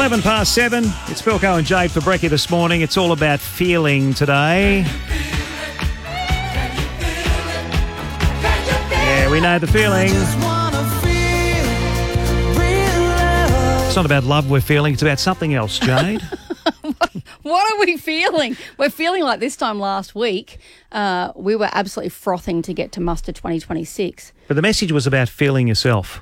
11 past 7. It's Philco and Jade for Brekkie this morning. It's all about feeling today. Yeah, we know the feeling. It's not about love we're feeling. It's about something else, Jade. What are we feeling? We're feeling like this time last week, we were absolutely frothing to get to Muster 2026. But the message was about feeling yourself.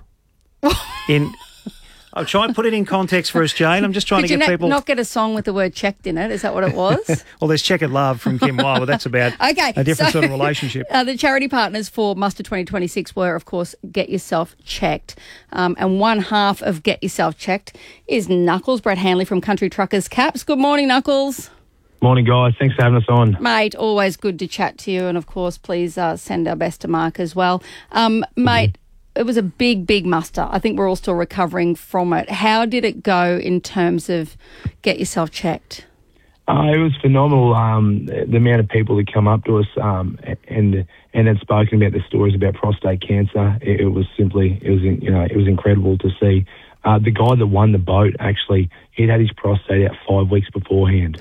I'll try and put it in context for us, Jane. I'm just trying to get people... not get a song with the word checked in it? Is that what it was? Well, there's Checkered Love from Kim Wilde, but that's about a different sort of relationship. The charity partners for Muster 2026 were, of course, Get Yourself Checked. And one half of Get Yourself Checked is Knuckles, Brett Hanley from Country Truckers Caps. Good morning, Knuckles. Morning, guys. Thanks for having us on. Mate, always good to chat to you. And, of course, please send our best to Mark as well. Mate, it was a big, big muster. I think we're all still recovering from it. How did it go in terms of Get Yourself Checked? It was phenomenal. The amount of people that come up to us and had spoken about their stories about prostate cancer. It was incredible to see. The guy that won the boat, actually, he'd had his prostate out 5 weeks beforehand.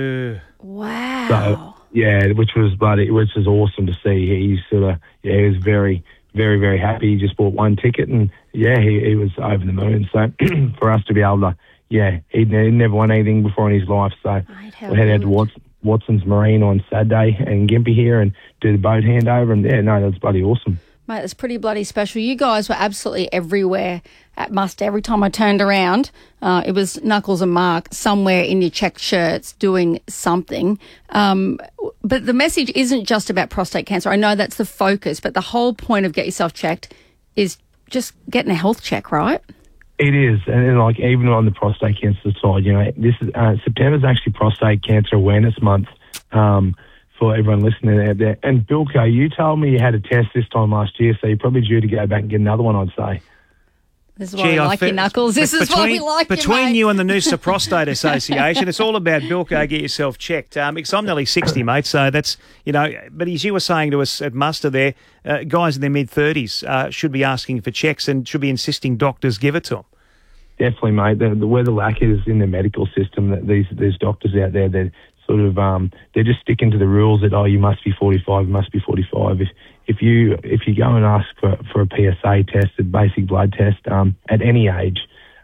Wow. So, yeah, which was awesome to see. He was very, very, very happy. He just bought one ticket and, he was over the moon. So for us to be able to, he'd never won anything before in his life. So we headed out to Watson's Marine on Saturday and Gympie here and do the boat handover. And, that was bloody awesome. Mate, it's pretty bloody special. You guys were absolutely everywhere at Muster. Every time I turned around, it was Knuckles and Mark somewhere in your checked shirts doing something. But the message isn't just about prostate cancer. I know that's the focus, but the whole point of Get Yourself Checked is just getting a health check, right? It is, and like even on the prostate cancer side, this is September's actually Prostate Cancer Awareness Month. For everyone listening out there. And Bilko, you told me you had a test this time last year, so you're probably due to go back and get another one, I'd say. This is why we like you, Knuckles. This is why we like you, Between you and the Noosa Prostate Association, it's all about Bilko, Get Yourself Checked. Because I'm nearly 60, mate, so that's, but as you were saying to us at Muster there, guys in their mid-30s should be asking for checks and should be insisting doctors give it to them. Definitely, mate. Where the lack is in the medical system, that these doctors out there, they're sort of they're just sticking to the rules that you must be 45, you must be 45. If you go and ask for a PSA test, a basic blood test, at any age,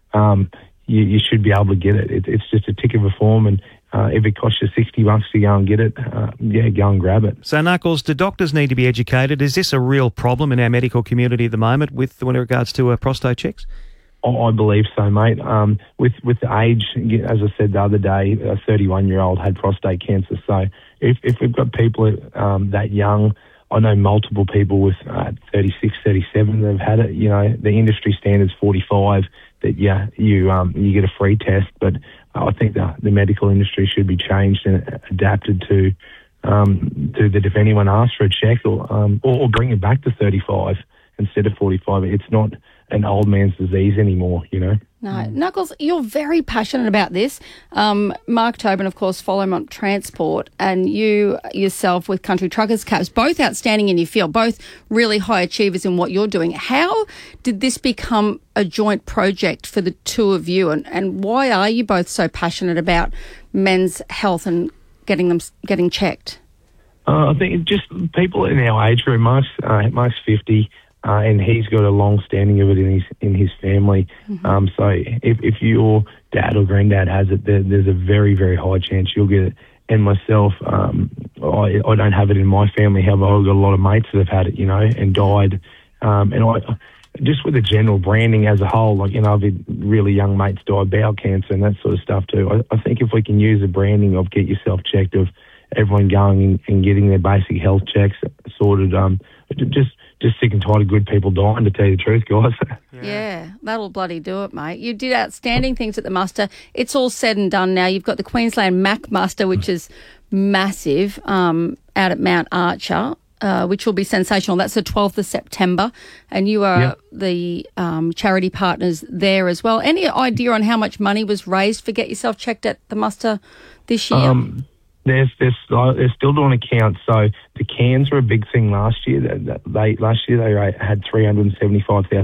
you should be able to get it. It's just a tick of a form, and if it costs you $60 to go and get it, go and grab it. So, Knuckles, do doctors need to be educated? Is this a real problem in our medical community at the moment with regards to prostate checks? I believe so, mate. With the age, as I said the other day, a 31-year-old had prostate cancer. So if we've got people that young, I know multiple people with 36, 37 that have had it. The industry standard's 45. That you get a free test, but I think the medical industry should be changed and adapted to that if anyone asks for a check or bring it back to 35 instead of 45, it's not an old man's disease anymore, No, Knuckles, you're very passionate about this. Mark Tobin, of course, Followmont Transport, and you yourself with Country Truckers Caps, both outstanding in your field, both really high achievers in what you're doing. How did this become a joint project for the two of you, and why are you both so passionate about men's health and getting checked? I think just people in our age group. Mark's 50. And he's got a long standing of it in his family. Mm-hmm. So if your dad or granddad has it, there's a very, very high chance you'll get it. And myself, I don't have it in my family. However, I've got a lot of mates that have had it, and died. And I just with the general branding as a whole, I've had really young mates die of bowel cancer and that sort of stuff too. I think if we can use the branding of Get Yourself Checked, of everyone going and getting their basic health checks sorted, just sick and tired of good people dying, to tell you the truth, guys. Yeah, that'll bloody do it, mate. You did outstanding things at the muster. It's all said and done now. You've got the Queensland Mac Muster, which is massive, out at Mount Archer, which will be sensational. That's the 12th of September, and you are the charity partners there as well. Any idea on how much money was raised for Get Yourself Checked at the muster this year? They're still doing accounts. So the cans were a big thing last year. Last year they had $375,000